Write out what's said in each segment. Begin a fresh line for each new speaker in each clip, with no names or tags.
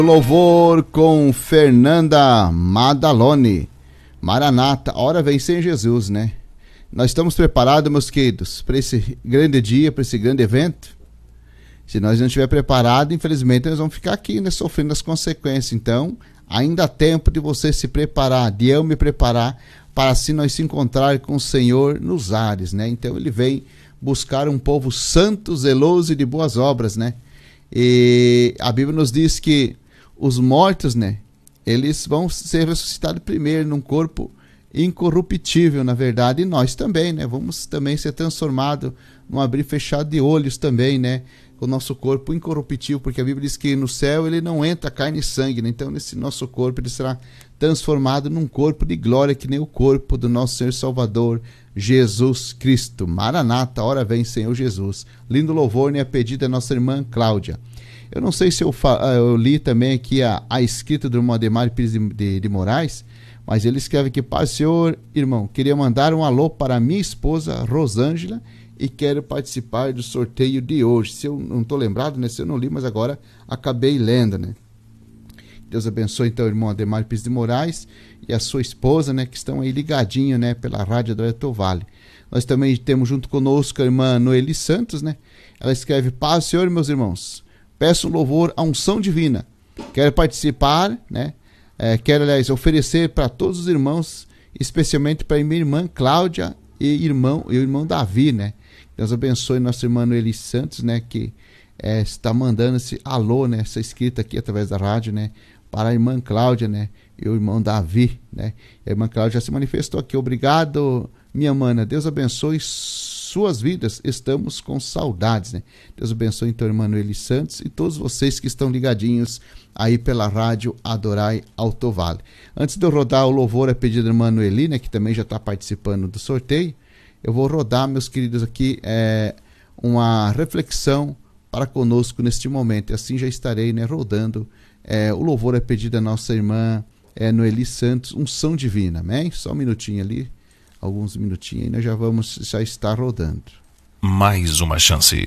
Louvor com Fernanda Madalone. Maranata, a hora vem sem Jesus, né? Nós estamos preparados, meus queridos, para esse grande dia, para esse grande evento? Se nós não estiver preparados, infelizmente nós vamos ficar aqui, né, sofrendo as consequências. Então, ainda há tempo de você se preparar, de eu me preparar, para assim nós se encontrar com o Senhor nos ares, né? Então ele vem buscar um povo santo, zeloso e de boas obras, né? E a Bíblia nos diz que os mortos, né, eles vão ser ressuscitados primeiro num corpo incorruptível, na verdade, e nós também, né, vamos também ser transformados num abrir e fechar de olhos também, né, com o nosso corpo incorruptível, porque a Bíblia diz que no céu ele não entra carne e sangue, né? Então nesse nosso corpo ele será transformado num corpo de glória, que nem o corpo do nosso Senhor Salvador, Jesus Cristo. Maranata, a hora vem, Senhor Jesus. Lindo louvor, né, a pedido da nossa irmã Cláudia. Eu não sei se eu li também aqui a escrita do irmão Ademar Pires de Moraes, mas ele escreve aqui: Pai, Senhor, irmão, queria mandar um alô para minha esposa Rosângela e quero participar do sorteio de hoje. Se eu não estou lembrado, né, se eu não li, mas agora acabei lendo, né? Deus abençoe então o irmão Ademar Pires de Moraes e a sua esposa, né, que estão aí ligadinho, né, pela rádio do Alto Vale. Nós também temos junto conosco a irmã Noeli Santos, né? Ela escreve: Paz, Senhor, meus irmãos. Peço um louvor à unção divina. Quero participar, né? Quero, aliás, oferecer para todos os irmãos, especialmente para a minha irmã Cláudia e o irmão Davi, né? Deus abençoe nossa irmã Noeli Santos, né? Que está mandando esse alô, né? Essa escrita aqui através da rádio, né? Para a irmã Cláudia, né? E o irmão Davi, né? A irmã Cláudia já se manifestou aqui. Obrigado, minha mana. Deus abençoe suas vidas, estamos com saudades, né? Deus abençoe então a irmã Noeli Santos e todos vocês que estão ligadinhos aí pela rádio Adorai Alto Vale. Antes de eu rodar o louvor a pedido da irmã Noeli, né, que também já está participando do sorteio, eu vou rodar, meus queridos, aqui uma reflexão para conosco neste momento, e assim já estarei, né, rodando o louvor a pedido da nossa irmã Noeli Santos, unção divina, amém? Só um minutinho ali, alguns minutinhos, e nós já está rodando.
Mais uma chance.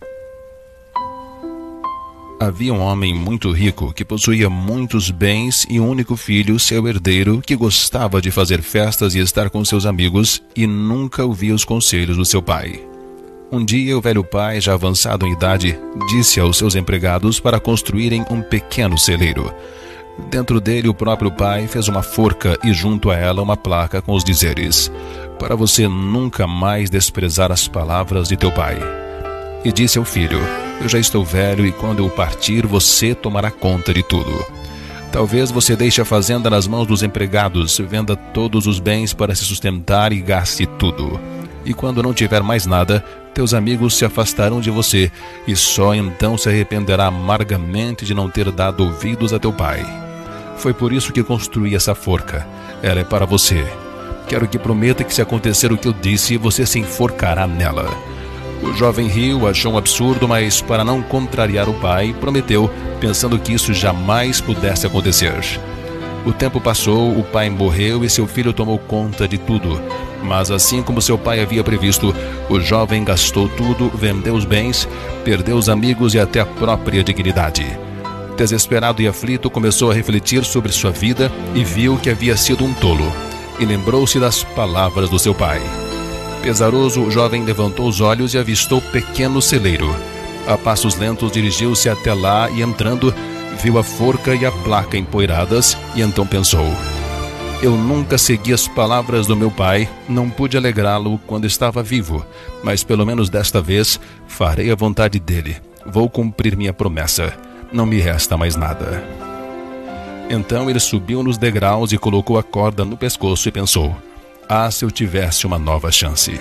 Havia um homem muito rico que possuía muitos bens e um único filho, seu herdeiro, que gostava de fazer festas e estar com seus amigos e nunca ouvia os conselhos do seu pai. Um dia o velho pai, já avançado em idade, disse aos seus empregados para construírem um pequeno celeiro. Dentro dele o próprio pai fez uma forca e junto a ela uma placa com os dizeres: para você nunca mais desprezar as palavras de teu pai. E disse ao filho: eu já estou velho e quando eu partir você tomará conta de tudo. Talvez você deixe a fazenda nas mãos dos empregados, venda todos os bens para se sustentar e gaste tudo. E quando não tiver mais nada, teus amigos se afastarão de você e só então se arrependerá amargamente de não ter dado ouvidos a teu pai. Foi por isso que construí essa forca. Ela é para você. Quero que prometa que se acontecer o que eu disse, você se enforcará nela. O jovem riu, achou um absurdo, mas para não contrariar o pai, prometeu, pensando que isso jamais pudesse acontecer. O tempo passou, o pai morreu e seu filho tomou conta de tudo. Mas assim como seu pai havia previsto, o jovem gastou tudo, vendeu os bens, perdeu os amigos e até a própria dignidade. Desesperado e aflito, começou a refletir sobre sua vida e viu que havia sido um tolo. E lembrou-se das palavras do seu pai. Pesaroso, o jovem levantou os olhos e avistou o pequeno celeiro. A passos lentos dirigiu-se até lá e entrando, viu a forca e a placa empoeiradas e então pensou: eu nunca segui as palavras do meu pai, não pude alegrá-lo quando estava vivo, mas pelo menos desta vez farei a vontade dele. Vou cumprir minha promessa. Não me resta mais nada. Então ele subiu nos degraus e colocou a corda no pescoço e pensou: ah, se eu tivesse uma nova chance.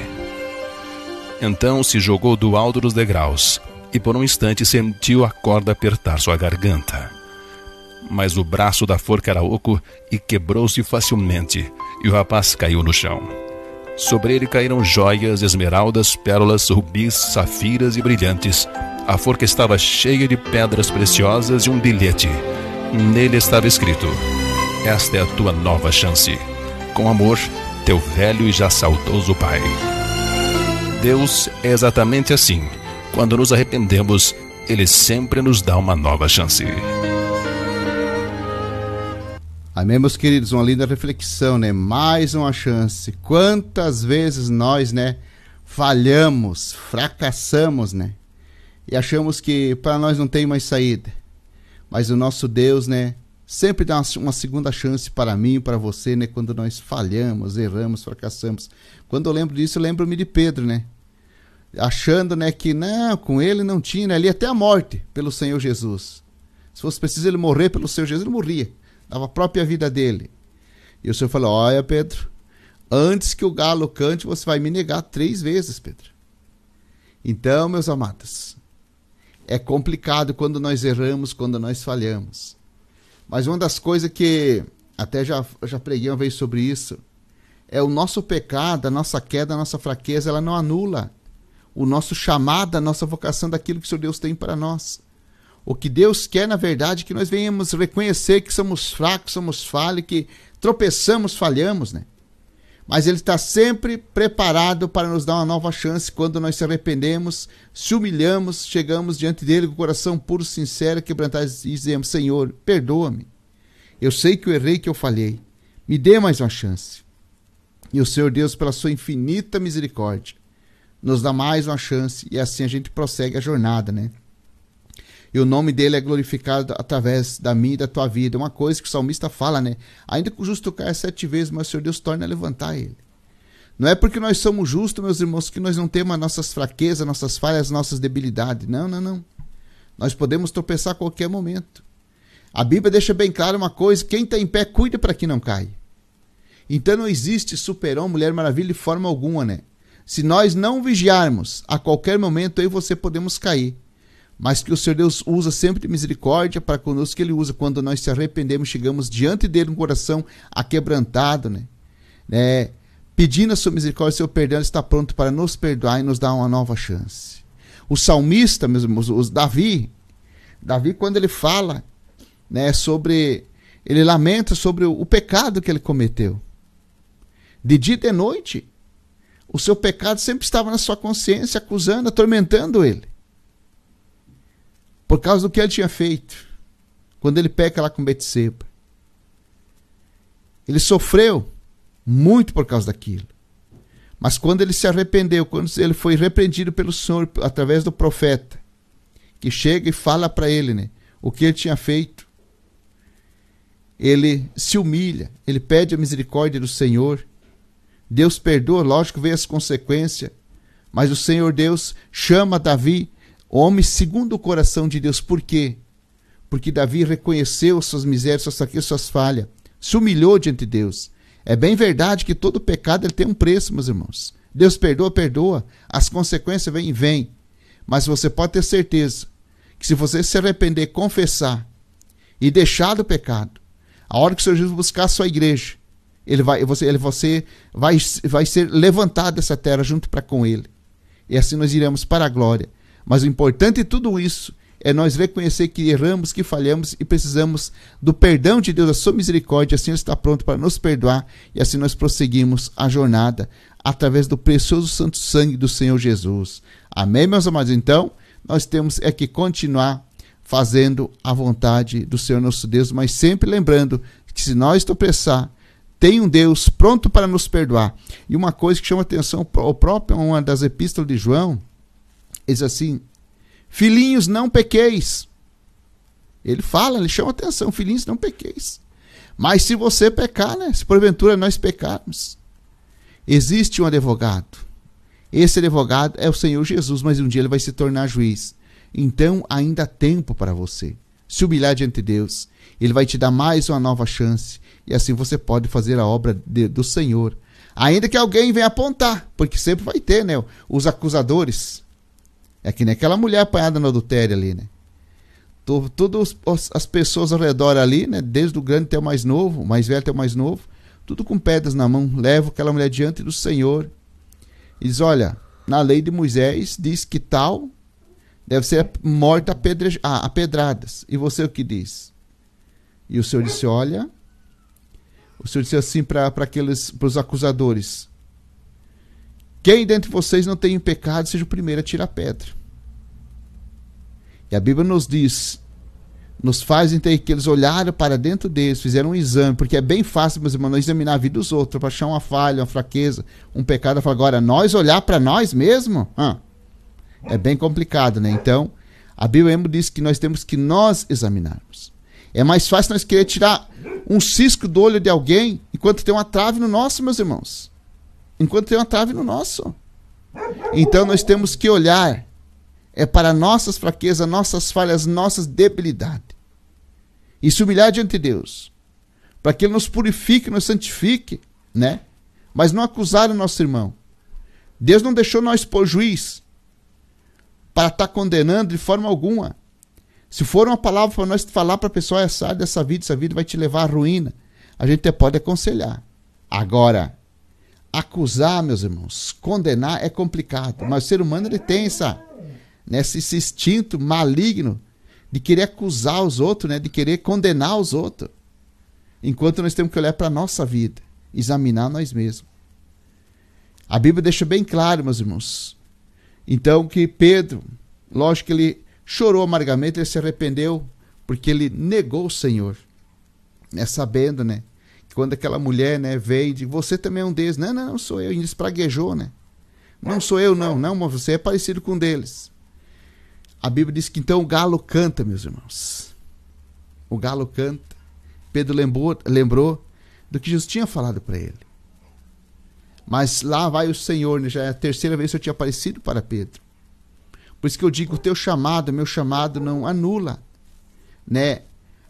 Então se jogou do alto dos degraus e por um instante sentiu a corda apertar sua garganta. Mas o braço da forca era oco e quebrou-se facilmente, e o rapaz caiu no chão. Sobre ele caíram joias, esmeraldas, pérolas, rubis, safiras e brilhantes. A forca estava cheia de pedras preciosas e um bilhete. Nele estava escrito: esta é a tua nova chance. Com amor, teu velho e já saudoso pai. Deus é exatamente assim. Quando nos arrependemos, Ele sempre nos dá uma nova chance.
Amém, meus queridos, uma linda reflexão, né? Mais uma chance. Quantas vezes nós, né, falhamos, fracassamos, né? E achamos que para nós não tem mais saída. Mas o nosso Deus, né, sempre dá uma segunda chance para mim e para você, né? Quando nós falhamos, erramos, fracassamos. Quando eu lembro disso, eu lembro-me de Pedro, né? Achando, né, que não, com ele não tinha, né? Ali até a morte pelo Senhor Jesus. Se fosse preciso ele morrer pelo Senhor Jesus, ele morria. Dava a própria vida dele. E o Senhor falou: olha, Pedro, antes que o galo cante, você vai me negar 3 vezes, Pedro. Então, meus amados, é complicado quando nós erramos, quando nós falhamos. Mas uma das coisas que, até já preguei uma vez sobre isso, é o nosso pecado, a nossa queda, a nossa fraqueza, ela não anula o nosso chamado, a nossa vocação daquilo que o Senhor Deus tem para nós. O que Deus quer, na verdade, é que nós venhamos reconhecer que somos fracos, somos falhos, que tropeçamos, falhamos, né? Mas Ele está sempre preparado para nos dar uma nova chance quando nós se arrependemos, se humilhamos, chegamos diante dEle com o coração puro, sincero, quebrantado e dizemos: Senhor, perdoa-me. Eu sei que eu errei, que eu falhei. Me dê mais uma chance. E o Senhor Deus, pela sua infinita misericórdia, nos dá mais uma chance e assim a gente prossegue a jornada, né? E o nome dele é glorificado através da minha e da tua vida. Uma coisa que o salmista fala, né? Ainda que o justo caia 7 vezes, mas o Senhor Deus torna a levantar ele. Não é porque nós somos justos, meus irmãos, que nós não temos as nossas fraquezas, nossas falhas, nossas debilidades. Não, não, não. Nós podemos tropeçar a qualquer momento. A Bíblia deixa bem claro uma coisa: quem está em pé, cuida para que não caia. Então não existe super-homem, Mulher Maravilha de forma alguma, né? Se nós não vigiarmos, a qualquer momento eu e você podemos cair. Mas que o Senhor Deus usa sempre de misericórdia para conosco, que Ele usa quando nós se arrependemos, chegamos diante dEle com o coração aquebrantado, né? Pedindo a sua misericórdia, o seu perdão, Ele está pronto para nos perdoar e nos dar uma nova chance. O salmista, meus irmãos, Davi, quando ele fala, né, ele lamenta sobre o pecado que ele cometeu. De dia e de noite, o seu pecado sempre estava na sua consciência, acusando, atormentando ele. Por causa do que ele tinha feito, quando ele peca lá com Betseba. Ele sofreu muito por causa daquilo. Mas quando ele se arrependeu, quando ele foi repreendido pelo Senhor, através do profeta, que chega e fala para ele, né, o que ele tinha feito, ele se humilha, ele pede a misericórdia do Senhor. Deus perdoa, lógico, vem as consequências, mas o Senhor Deus chama Davi homem segundo o coração de Deus. Por quê? Porque Davi reconheceu suas misérias, suas fraquezas, suas falhas, se humilhou diante de Deus. É bem verdade que todo pecado ele tem um preço, meus irmãos. Deus perdoa, perdoa. As consequências vêm e vêm. Mas você pode ter certeza que se você se arrepender, confessar e deixar do pecado, a hora que o Senhor Jesus buscar a sua igreja, você vai ser levantado dessa terra junto para com Ele. E assim nós iremos para a glória. Mas o importante de tudo isso é nós reconhecer que erramos, que falhamos e precisamos do perdão de Deus, da sua misericórdia. Assim Ele está pronto para nos perdoar e assim nós prosseguimos a jornada através do precioso santo sangue do Senhor Jesus. Amém, meus amados? Então, nós temos que continuar fazendo a vontade do Senhor nosso Deus, mas sempre lembrando que se nós tropeçar, tem um Deus pronto para nos perdoar. E uma coisa que chama atenção, o próprio, uma das epístolas de João, diz assim: filhinhos, não pequeis. Ele chama atenção: filhinhos, não pequeis. Mas se você pecar, né? Se porventura nós pecarmos, existe um advogado. Esse advogado é o Senhor Jesus, mas um dia ele vai se tornar juiz. Então ainda há tempo para você se humilhar diante de Deus. Ele vai te dar mais uma nova chance. E assim você pode fazer a obra do Senhor. Ainda que alguém venha apontar, porque sempre vai ter, né, os acusadores. É que nem aquela mulher apanhada no adultério ali, né? Todas as pessoas ao redor ali, né, desde o grande até o mais novo, o mais velho até o mais novo, tudo com pedras na mão, levam aquela mulher diante do Senhor. E diz: olha, na lei de Moisés diz que tal deve ser morta a pedradas. E você o que diz? E o Senhor disse: olha, o Senhor disse assim para os acusadores: quem dentre vocês não tem pecado, seja o primeiro a tirar a pedra. E a Bíblia nos diz: nos faz entender que eles olharam para dentro deles, fizeram um exame, porque é bem fácil, meus irmãos, nós examinar a vida dos outros, para achar uma falha, uma fraqueza, um pecado. Agora, nós olhar para nós mesmos, é bem complicado, né? Então, a Bíblia mesmo diz que nós temos que nós examinarmos. É mais fácil nós querer tirar um cisco do olho de alguém, enquanto tem uma trave no nosso, meus irmãos. Enquanto tem uma trave no nosso. Então, nós temos que olhar para nossas fraquezas, nossas falhas, nossas debilidades. E se humilhar diante de Deus, para que Ele nos purifique, nos santifique, né? Mas não acusar o nosso irmão. Deus não deixou nós pôr juiz para estar condenando de forma alguma. Se for uma palavra para nós falar para a pessoa, sai dessa vida, essa vida vai te levar à ruína, a gente até pode aconselhar. Agora, acusar, meus irmãos, condenar é complicado, mas o ser humano ele tem esse instinto maligno de querer acusar os outros, né? De querer condenar os outros. Enquanto nós temos que olhar para a nossa vida, examinar nós mesmos. A Bíblia deixa bem claro, meus irmãos. Então que Pedro, lógico que ele chorou amargamente, ele se arrependeu, porque ele negou o Senhor. Sabendo, né? Que quando aquela mulher, né, veio e disse, você também é um deles. Não, não sou eu. E ele espraguejou, né? Não sou eu, não, mas você é parecido com um deles. A Bíblia diz que então o galo canta, meus irmãos. O galo canta. Pedro lembrou do que Jesus tinha falado para ele. Mas lá vai o Senhor, né? Já é a terceira vez que eu tinha aparecido para Pedro. Por isso que eu digo, o teu chamado, meu chamado não anula, né?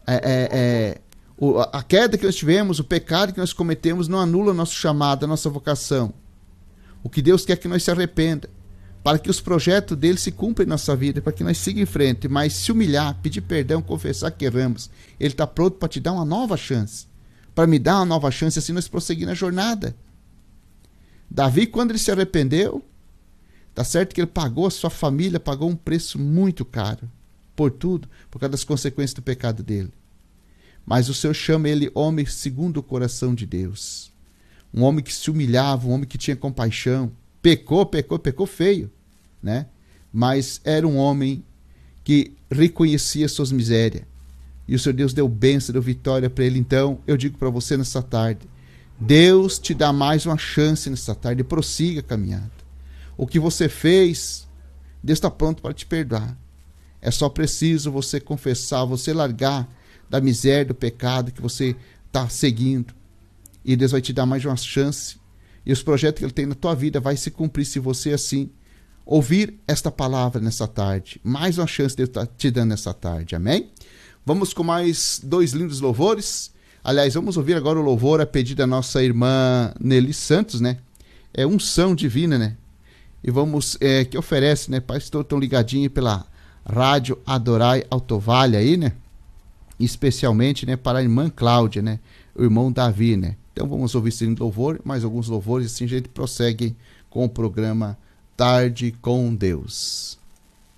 A queda que nós tivemos, o pecado que nós cometemos não anula o nosso chamado, a nossa vocação. O que Deus quer que nós se arrependa, para que os projetos dele se cumpram em nossa vida, para que nós sigamos em frente, mas se humilhar, pedir perdão, confessar que erramos. Ele está pronto para te dar uma nova chance, para me dar uma nova chance, assim nós prosseguir na jornada. Davi, quando ele se arrependeu, tá certo que ele pagou, a sua família pagou um preço muito caro, por tudo, por causa das consequências do pecado dele. Mas o Senhor chama ele homem segundo o coração de Deus. Um homem que se humilhava, um homem que tinha compaixão. Pecou feio, né? Mas era um homem que reconhecia suas misérias. E o Senhor Deus deu bênção, deu vitória para ele. Então, eu digo para você nessa tarde, Deus te dá mais uma chance nessa tarde, prossiga a caminhada. O que você fez, Deus está pronto para te perdoar. É só preciso você confessar, você largar da miséria, do pecado que você está seguindo. E Deus vai te dar mais uma chance. E os projetos que Ele tem na tua vida vai se cumprir se você assim ouvir esta palavra nessa tarde. Mais uma chance Deus está te dando nessa tarde. Amém? Vamos com mais 2 lindos louvores. Aliás, vamos ouvir agora o louvor a pedido da nossa irmã Nelly Santos, né? É unção divina, né? E vamos, que oferece, né? Pastor, tão ligadinho pela rádio Adorai Alto Vale aí, né? Especialmente, né, para a irmã Cláudia, né? O irmão Davi, né? Então vamos ouvir esse louvor, mais alguns louvores, assim a gente prossegue com o programa Tarde com Deus.